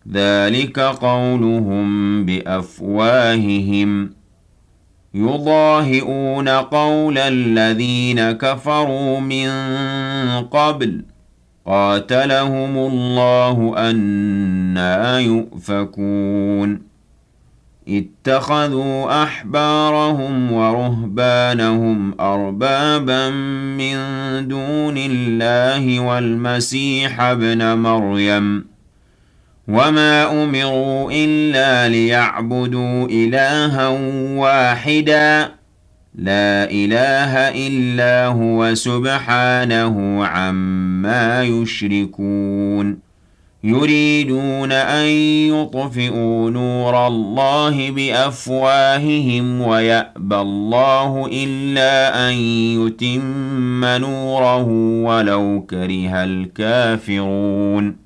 ذلك قولهم بأفواههم يضاهئون قول الذين كفروا من قبل قاتلهم الله أنى يؤفكون اتخذوا أحبارهم ورهبانهم أربابا من دون الله والمسيح ابن مريم وما أمروا إلا ليعبدوا إلها واحدا لا إله إلا هو سبحانه عما يشركون يريدون أن يطفئوا نور الله بأفواههم ويأبى الله إلا أن يتم نوره ولو كره الكافرون